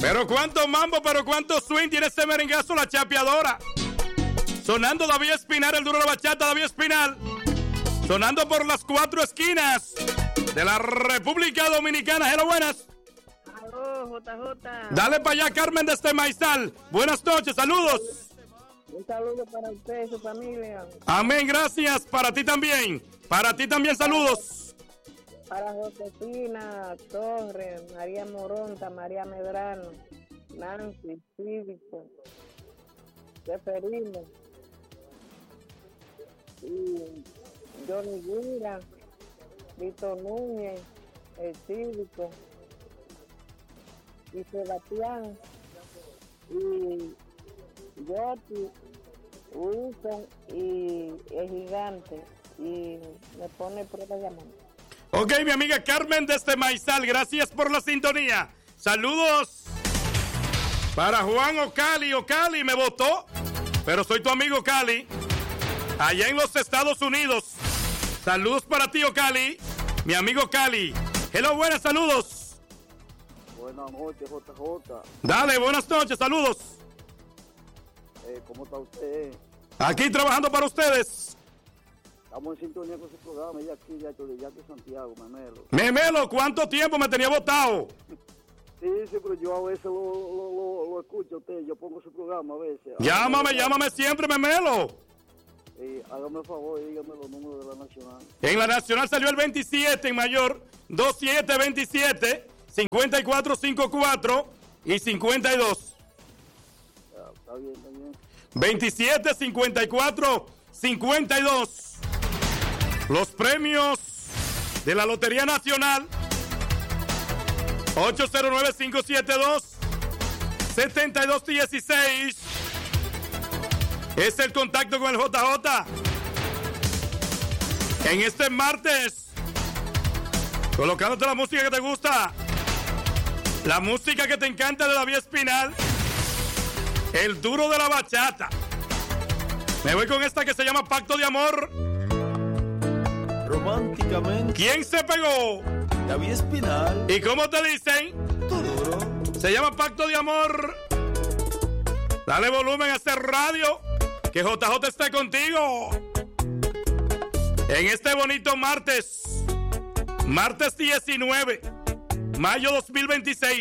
Pero cuánto mambo, pero cuánto swing tiene este merengazo, la chapeadora. Sonando David Espinal, el duro de la bachata, David Espinal. Sonando por las 4 esquinas de la República Dominicana. Hello, buenas. Aló, JJ. Dale para allá, Carmen, de este Maizal. Buenas noches, saludos. Un saludo para usted y su familia. Amén, gracias. Para ti también. Para ti también, saludos. Para Josefina Torres, María Moronta, María Medrano, Nancy, Cívico, Seferino, y Johnny Guira, Vito Núñez, el Cívico, y Sebastián, y Yoti, Wilson y el Gigante, y me pone prueba de amor. Ok, mi amiga Carmen desde Maizal, gracias por la sintonía. Saludos para Juan Ocali. Ocali me votó, pero soy tu amigo Cali, allá en los Estados Unidos. Saludos para ti, Ocali, mi amigo Cali. Hello, buenas, saludos. Buenas noches, JJ. Dale, buenas noches, saludos. ¿Cómo está usted? Aquí trabajando para ustedes. Estamos en sintonía con su programa, ella aquí de Santiago, Memelo. Memelo, ¿cuánto tiempo me tenía votado? Sí, pero yo a veces lo escucho a usted, yo pongo su programa a veces. Llámame siempre, Memelo. Hágame el favor y dígame los números de la Nacional. En la Nacional salió el 27, en mayor 2727, 5454 y 52. Está bien, está bien. 27, 54, 52. Los premios de la Lotería Nacional. 809-572-7216. Es el contacto con el JJ. En este martes, colocándote la música que te gusta. La música que te encanta de David Espinal. El duro de la bachata. Me voy con esta que se llama Pacto de Amor. Románticamente. ¿Quién se pegó? David Espinal. ¿Y cómo te dicen? Tu duro. Se llama Pacto de Amor. Dale volumen a este radio. Que JJ esté contigo. En este bonito martes. Martes 19. Mayo 2026.